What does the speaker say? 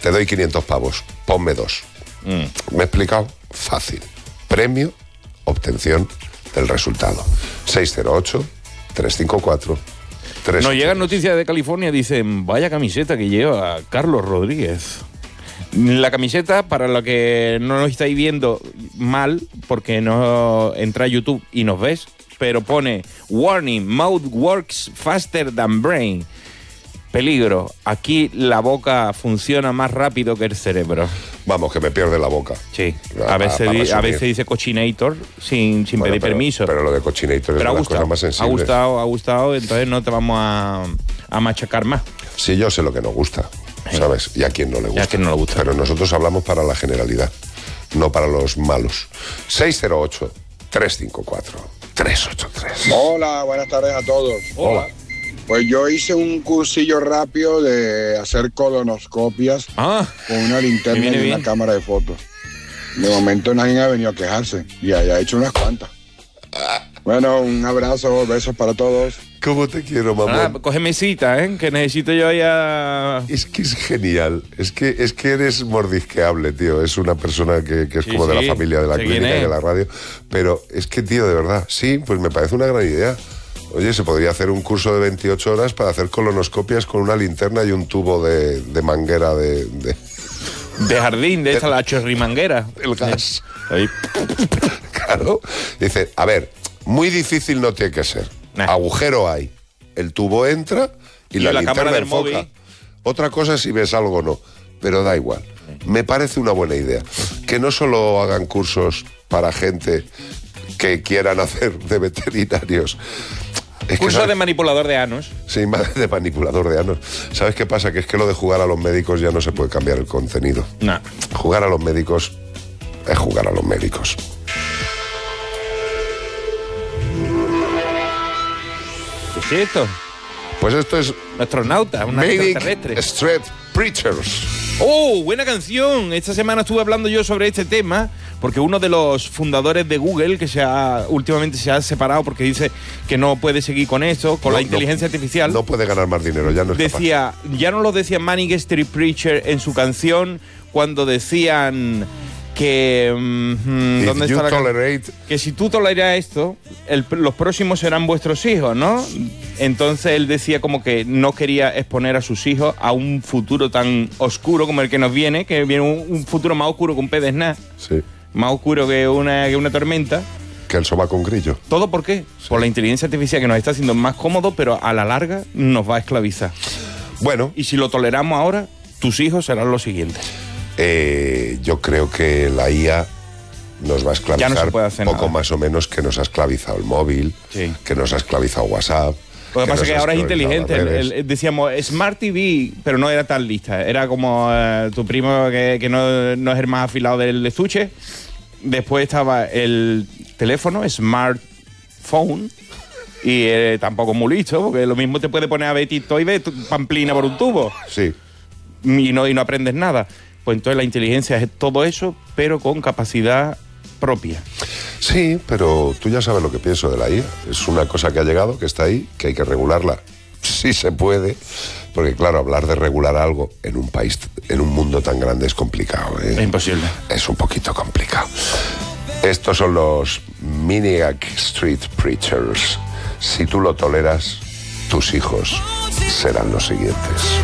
te doy 500 pavos, ponme 2. ¿Me he explicado? Fácil. Premio, obtención del resultado. 608-354-3. Nos llegan noticias de California, dicen, vaya camiseta que lleva Carlos Rodríguez. La camiseta, para lo que no nos estáis viendo mal, porque no entra a YouTube y nos ves, pero pone, warning, mouth works faster than brain. Peligro, aquí la boca funciona más rápido que el cerebro. Vamos, que me pierde la boca. Sí, a veces dice cochinator sin pedir permiso. Pero lo de cochinator es una cosa más sensible. Ha gustado, entonces no te vamos a machacar más. Sí, yo sé lo que nos gusta, ¿sabes? Y a quien no le gusta. Y a quien no le gusta. Pero nosotros hablamos para la generalidad, no para los malos. 608-354-383. Hola, buenas tardes a todos. Hola. Pues yo hice un cursillo rápido de hacer colonoscopias con una linterna y una cámara de fotos. De momento nadie ha venido a quejarse y haya hecho unas cuantas. Bueno, un abrazo, besos para todos. ¿Cómo te quiero, mamá? Cógeme cita, que necesito yo ya... Es que es genial, es que eres mordisqueable, tío. Es una persona que es como de la familia de la clínica y de la radio. Pero es que, tío, de verdad, sí, pues me parece una gran idea. Oye, se podría hacer un curso de 28 horas para hacer colonoscopias con una linterna y un tubo de manguera de jardín, de esa la chorrimanguera. El gas. Ahí. Claro. Dice, a ver, muy difícil no tiene que ser. Agujero hay. El tubo entra y la linterna enfoca. Otra cosa es si ves algo o no. Pero da igual. Me parece una buena idea. Que no solo hagan cursos para gente que quieran hacer de veterinarios. Curso de manipulador de anos. Sí, de manipulador de anos. ¿Sabes qué pasa? Que es que lo de jugar a los médicos ya no se puede cambiar el contenido. No. Jugar a los médicos es jugar a los médicos. ¿Qué es esto? Pues esto es... Astronauta, una extraterrestre. Street Preachers. ¡Oh, buena canción! Esta semana estuve hablando yo sobre este tema porque uno de los fundadores de Google, que últimamente se ha separado porque dice que no puede seguir con esto, con la inteligencia artificial. No puede ganar más dinero, ya no es decía, capaz. Ya no lo decía Manic Street Preacher en su canción cuando decían que... ¿dónde está que si tú toleras esto, los próximos serán vuestros hijos, ¿no? Entonces él decía como que no quería exponer a sus hijos a un futuro tan oscuro como el que nos viene, que viene un futuro más oscuro que un pez de snap. Sí. Más oscuro que una tormenta. Que el soba con grillo. ¿Todo por qué? Sí. Por la inteligencia artificial que nos está haciendo más cómodo, pero a la larga nos va a esclavizar. Bueno. Y si lo toleramos ahora, tus hijos serán los siguientes. Yo creo que la IA nos va a esclavizar ya no se puede hacer poco nada. Más o menos que nos ha esclavizado el móvil, que nos ha esclavizado WhatsApp. Lo que pasa es que ahora es inteligente. Decíamos Smart TV, pero no era tan lista. Era como tu primo que no es el más afilado del estuche. Después estaba el teléfono, smartphone, y tampoco muy listo, porque lo mismo te puede poner a ver TikTok y ver pamplina por un tubo. Sí. Y no aprendes nada. Pues entonces la inteligencia es todo eso, pero con capacidad propia. Sí, pero tú ya sabes lo que pienso de la IA. Es una cosa que ha llegado, que está ahí, que hay que regularla. Sí se puede, porque claro, hablar de regular algo en un país, en un mundo tan grande es complicado. Es imposible. Es un poquito complicado. Estos son los Maniac Street Preachers. Si tú lo toleras, tus hijos serán los siguientes.